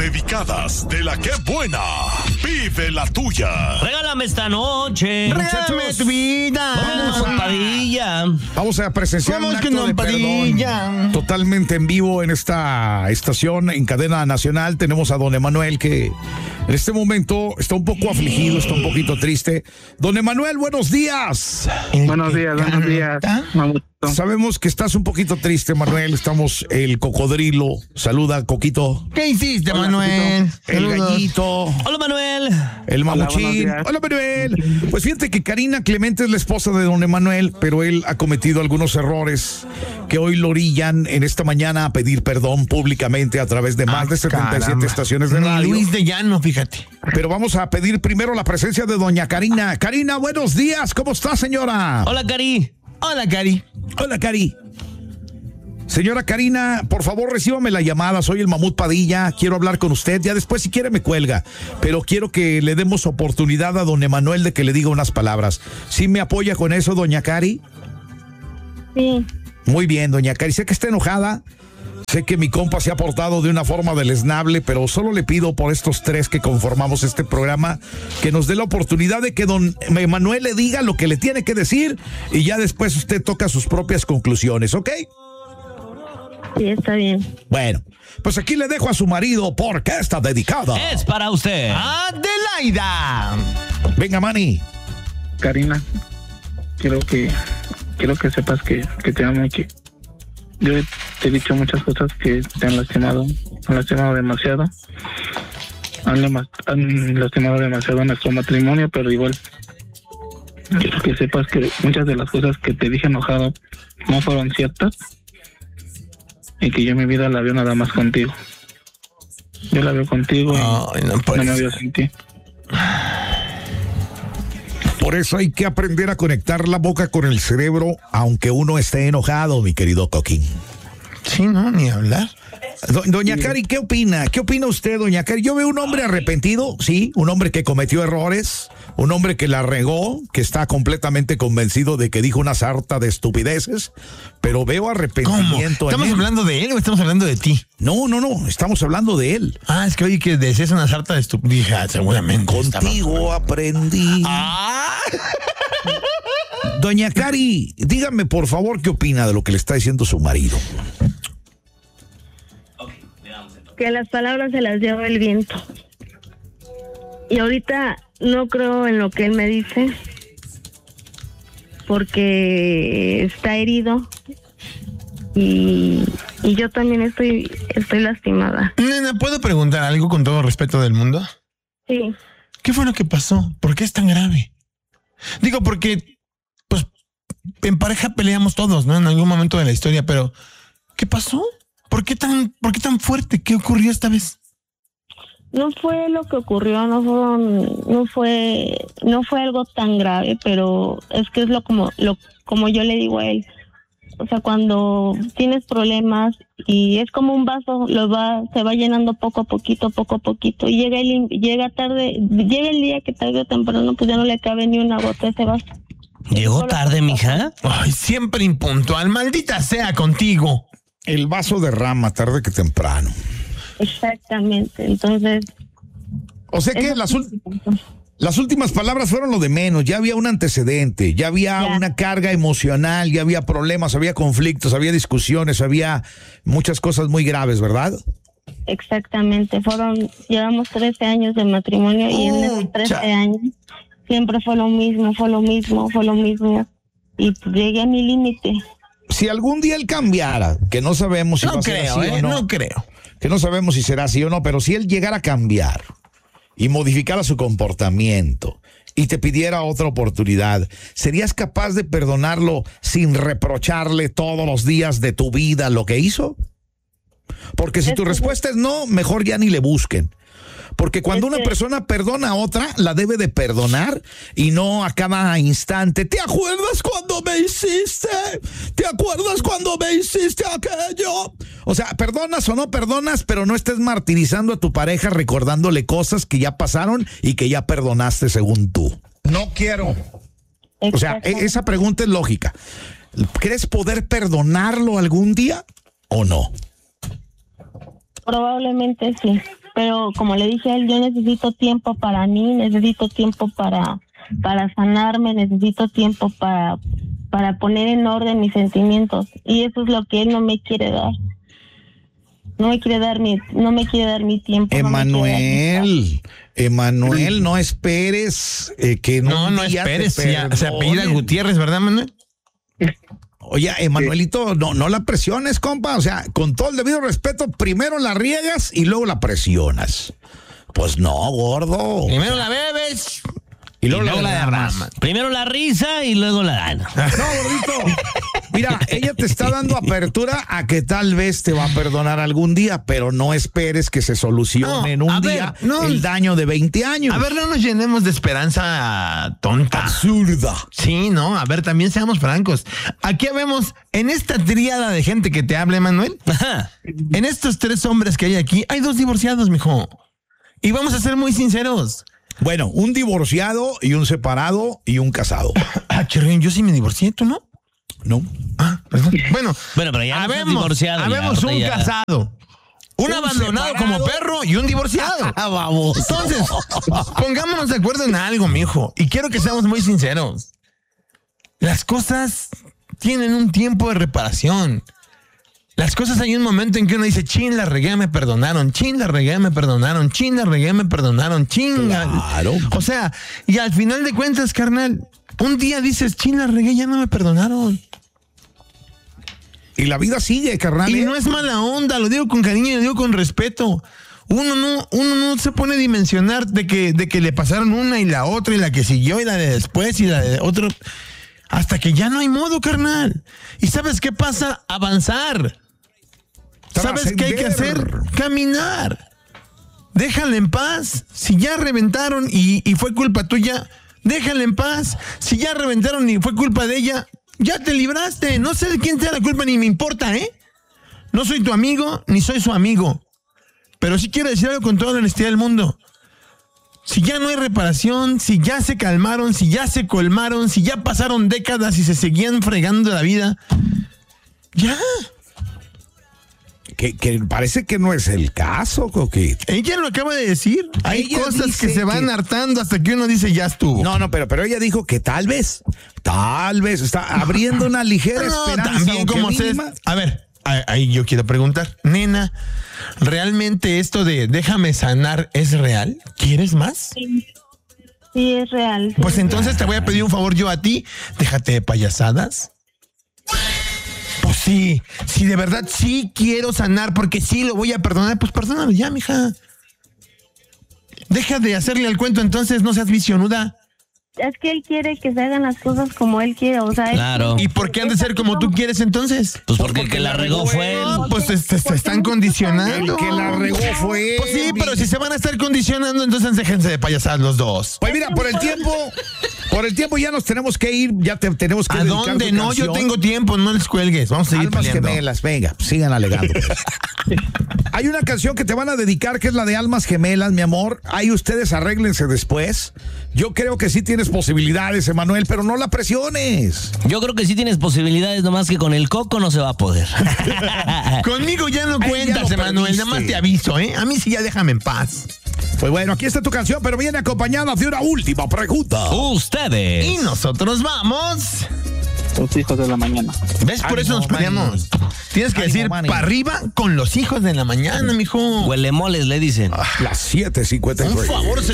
dedicadas de la que buena. Vive la tuya. Regálame esta noche. Regálame tu vida. Vamos a presenciar un acto de perdón totalmente en vivo en esta estación en cadena nacional. Tenemos a don Emanuel que en este momento está un poco afligido, está un poquito triste. Don Emanuel, buenos días. Buenos días. Sabemos que estás un poquito triste, Manuel. Estamos el cocodrilo. Saluda, Coquito. ¿Qué hiciste, Manuel? El gallito. Hola, Manuel. El mamuchín. Hola, Manuel. Pues fíjate que Karina Clemente es la esposa de don Emanuel, pero él ha cometido algunos errores que hoy lo orillan en esta mañana a pedir perdón públicamente a través de más de 77 estaciones de radio. Luis de Llano, fíjate. Pero vamos a pedir primero la presencia de doña Karina. Karina, buenos días. ¿Cómo está, señora? Hola, Cari. Hola, Cari. Hola, Cari. Señora Karina, por favor, recíbame la llamada. Soy el Mamut Padilla. Quiero hablar con usted. Ya después, si quiere, me cuelga. Pero quiero que le demos oportunidad a don Emanuel de que le diga unas palabras. ¿Sí me apoya con eso, doña Cari? Sí. Muy bien, doña Cari. Sé que está enojada. Sé que mi compa se ha portado de una forma deleznable, pero solo le pido por estos tres que conformamos este programa que nos dé la oportunidad de que don Emanuel le diga lo que le tiene que decir y ya después usted toca sus propias conclusiones, ¿ok? Sí, está bien. Bueno, pues aquí le dejo a su marido porque está dedicada. Es para usted. Adelaida. Venga, Manny. Karina, quiero que sepas que te amo y que yo te he dicho muchas cosas que te han lastimado demasiado. Han lastimado demasiado nuestro matrimonio, pero igual quiero que sepas que muchas de las cosas que te dije enojado no fueron ciertas y que yo mi vida la veo nada más contigo. Yo la veo contigo y no me veo sin ti. Por eso hay que aprender a conectar la boca con el cerebro, aunque uno esté enojado, mi querido Coquín. Sí, no, ni hablar. Doña Cari, ¿qué opina? ¿Qué opina usted, doña Cari? Yo veo un hombre arrepentido, sí, un hombre que cometió errores, un hombre que la regó, que está completamente convencido de que dijo una sarta de estupideces, pero veo arrepentimiento. ¿Cómo? ¿Estamos hablando de él o estamos hablando de ti? No, estamos hablando de él. Ah, es que oí que decías una sarta de estupideces, seguramente. Contigo aprendí. Doña Cari, dígame por favor qué opina de lo que le está diciendo su marido. Que las palabras se las lleva el viento. Y ahorita no creo en lo que él me dice porque está herido y yo también estoy lastimada. Nena, ¿puedo preguntar algo con todo respeto del mundo? Sí. ¿Qué fue lo que pasó? ¿Por qué es tan grave? Digo, porque pues en pareja peleamos todos, ¿no? En algún momento de la historia, pero ¿qué pasó? ¿Por qué tan fuerte? ¿Qué ocurrió esta vez? No fue lo que ocurrió, no fue algo tan grave, pero es que es como yo le digo a él. O sea, cuando tienes problemas y es como un vaso, se va llenando poco a poquito y llega el día que tarde o temprano pues ya no le cabe ni una gota a ese vaso. ¿Llegó tarde, mija? Ay, siempre impuntual, maldita sea contigo. El vaso derrama tarde que temprano. Exactamente, entonces... O sea que las últimas palabras fueron lo de menos, ya había un antecedente, ya había una carga emocional, ya había problemas, había conflictos, había discusiones, había muchas cosas muy graves, ¿verdad? Exactamente, llevamos 13 años de matrimonio y en esos 13 años siempre fue lo mismo, y pues llegué a mi límite. Si algún día él cambiara, que no sabemos si va a ser así o no. No creo. Que no sabemos si será así o no, pero si él llegara a cambiar y modificara su comportamiento y te pidiera otra oportunidad, ¿serías capaz de perdonarlo sin reprocharle todos los días de tu vida lo que hizo? Porque si tu respuesta es no, mejor ya ni le busquen. Porque cuando una persona perdona a otra, la debe de perdonar y no a cada instante. ¿Te acuerdas cuando me hiciste? ¿Te acuerdas cuando me hiciste aquello? O sea, perdonas o no perdonas, pero no estés martirizando a tu pareja recordándole cosas que ya pasaron y que ya perdonaste según tú. No quiero. O sea, esa pregunta es lógica. ¿Crees poder perdonarlo algún día o no? Probablemente sí. pero como le dije a él, yo necesito tiempo para mí, necesito tiempo para sanarme, necesito tiempo para poner en orden mis sentimientos, y eso es lo que él no me quiere dar. No me quiere dar mi tiempo. Emanuel, no esperes que No esperes. Se apellida Gutiérrez, ¿verdad, Manuel? Oye, Emanuelito, no la presiones, compa. O sea, con todo el debido respeto, primero la riegas y luego la presionas. Pues no, gordo. Primero la bebes Y luego la derramas. Primero la risa y luego la gana. No, gordito. Mira, ella te está dando apertura a que tal vez te va a perdonar algún día, pero no esperes que se solucione en un día el daño de 20 años. A ver, no nos llenemos de esperanza tonta. Absurda. Sí, no, a ver, también seamos francos. Aquí vemos, en esta tríada de gente que te hable, Manuel, Ajá. en estos 3 hombres que hay aquí, hay 2 divorciados, mijo. Y vamos a ser muy sinceros. Bueno, un divorciado y un separado y un casado. Chirrín, yo sí me divorcié, ¿tú no? No. Perdón. Bueno, pero ya no estás divorciado. habemos ya, un ya. casado, un abandonado separado. como perro y un divorciado. Vamos. Entonces, pongámonos de acuerdo en algo, mijo. Y quiero que seamos muy sinceros. Las cosas tienen un tiempo de reparación. Las cosas hay un momento en que uno dice, chin, la regué, me perdonaron, chin, la regué, me perdonaron, chin, la regué, me perdonaron, chinga. Claro. O sea, y al final de cuentas, carnal, un día dices, chin, la regué, ya no me perdonaron. Y la vida sigue, carnal. Y no es mala onda, lo digo con cariño y lo digo con respeto. Uno no se pone a dimensionar de que le pasaron una y la otra y la que siguió y la de después y la de otro. Hasta que ya no hay modo, carnal. ¿Y sabes qué pasa? Avanzar. ¿Sabes qué hay que hacer? Caminar. Déjala en paz. Si ya reventaron y fue culpa tuya, déjala en paz. Si ya reventaron y fue culpa de ella, ya te libraste. No sé de quién sea la culpa ni me importa, ¿eh? No soy tu amigo ni soy su amigo. Pero sí quiero decir algo con toda la honestidad del mundo. Si ya no hay reparación, si ya se calmaron, si ya se colmaron, si ya pasaron décadas y se seguían fregando la vida, ya. Que parece que no es el caso, Coquito. Ella lo acaba de decir. Hay Ella cosas dice que se van que- hartando hasta que uno dice ya estuvo. No, pero ella dijo que tal vez está abriendo una ligera No, esperanza. también aunque como se... mínima. A ver, ahí yo quiero preguntar. Nena, ¿realmente esto de déjame sanar es real? ¿Quieres más? Sí, es real. Sí, Pues entonces te voy a pedir un favor yo a ti. Déjate de payasadas. Pues sí, si de verdad sí quiero sanar porque sí lo voy a perdonar, pues perdónalo ya, mija. Deja de hacerle el cuento entonces, no seas visionuda. es que él quiere que se hagan las cosas como él quiere, o sea... él- Claro. ¿Y por qué han de ser como tú quieres entonces? Pues porque el que la regó fue él. No, pues te están condicionando. El que la regó fue Pues sí, él. pero si se van a estar condicionando, entonces déjense de payasadas los dos. Pues mira, por el tiempo ya nos tenemos que ir, ya tenemos que ¿A dedicar dónde? tu No, yo canción. tengo tiempo, no les cuelgues. Vamos a seguir Almas peleando. gemelas, venga, sigan alegando. Hay una canción que te van a dedicar que es la de Almas Gemelas, mi amor. Ahí ustedes arréglense después. Yo creo que sí tienes posibilidades, Emanuel, pero no la presiones. Yo creo que sí tienes posibilidades, nomás que con el coco no se va a poder. Conmigo ya no Ay, cuentas, ya lo Emanuel. perdiste. Nada más te aviso, ¿eh? A mí sí ya déjame en paz. Pues bueno, aquí está tu canción, pero viene acompañada de una última pregunta. Ustedes. Y nosotros vamos. Los hijos de la mañana. ¿Ves? Por eso nos peleamos. Tienes que Ánimo, decir Manny. para arriba con los hijos de la mañana, mijo. Huele moles, le dicen. Las 7:53. Un favor, se